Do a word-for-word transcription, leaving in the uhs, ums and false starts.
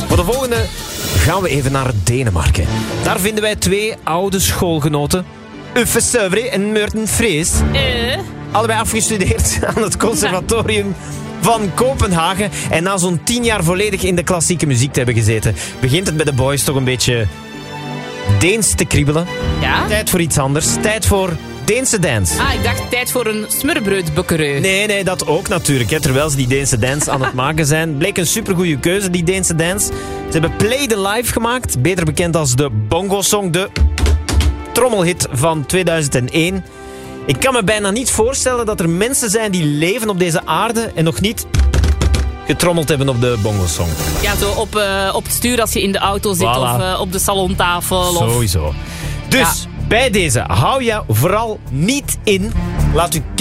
Voor de volgende gaan we even naar Denemarken. Daar vinden wij twee oude schoolgenoten. Uffe Seuvre en Maarten Vrees. Eh? Allebei afgestudeerd aan het conservatorium van Kopenhagen. En na zo'n tien jaar volledig in de klassieke muziek te hebben gezeten, begint het bij de boys toch een beetje Deens te kriebelen. Ja? Tijd voor iets anders. Tijd voor Deense dance. Ah, ik dacht tijd voor een smurrebroodbukkerij. Nee, nee, dat ook natuurlijk. Hè. Terwijl ze die Deense dance aan het maken zijn. Bleek een supergoeie keuze, die Deense dance. Ze hebben Play the Life gemaakt. Beter bekend als de Bongo Song. De trommelhit van tweeduizend één. Ik kan me bijna niet voorstellen dat er mensen zijn die leven op deze aarde en nog niet getrommeld hebben op de Bongo Song. Ja, zo op, uh, op het stuur als je in de auto zit Voilà. of uh, op de salontafel. Of... Sowieso. Dus, Ja. bij deze, hou je vooral niet in. Laat u